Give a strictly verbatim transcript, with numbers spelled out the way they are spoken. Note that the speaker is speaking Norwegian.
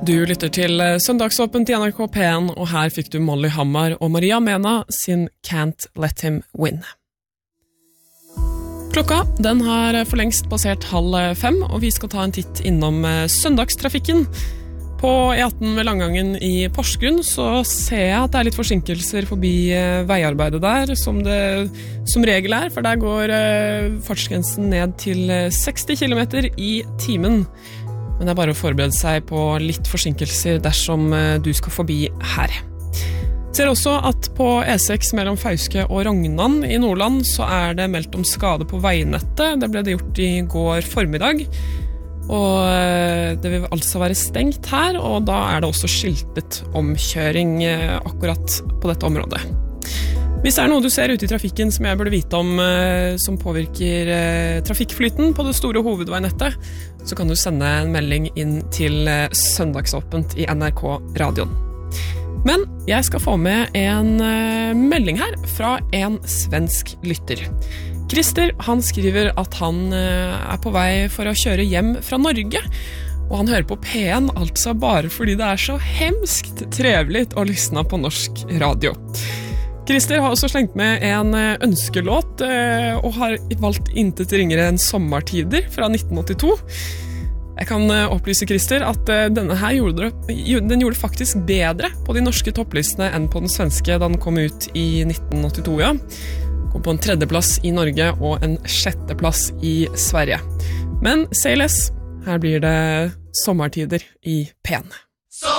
Du lytter til Søndagsåpent i N R K P en, og her fikk du Molly Hammar og Maria Mena sin Can't Let Him Win. Klokka, den har for lengst passert halv fem, og vi skal ta en titt innom søndagstrafikken. På E atten ved Langangen i Porsgrunn så ser jeg at det er litt forsinkelser forbi veiarbeidet der, som det som regel er, for der går fartsgrensen ned til seksti kilometer i timen. Men det er bare å forberede seg på litt forsinkelser dersom du skal forbi her. Ser også at på E seks mellom Fauske og Rognan i Nordland så er det meldt om skade på veinettet. Det ble det gjort i går formiddag. Og det vil altså være stengt her, og da er det også skiltet omkjøring akkurat på dette området. Hvis det er noe du ser ute i trafikken som jeg burde vite om som påvirker trafikkflyten på det store hovedveinettet, så kan du sende en melding inn til Søndagsåpent i N R K-radioen. Men jeg skal få med en melding her fra en svensk lytter. Christer, han skriver at han er på vei for å kjøre hjem fra Norge, og han hører på P en altså bare fordi det er så hemskt trevelig å lyssna på norsk radio. Christer har også slengt med en ønskelåt og har valgt intet ringere enn Sommertider fra nitten åttito. Jeg kan opplyse Christer at denne her gjorde, den gjorde faktisk bedre på de norske topplistene enn på den svenske da den kom ut i nitten åttito, ja. Kom på en tredjeplass i Norge og en sjetteplass i Sverige. Men say less, her blir det Sommertider i P en.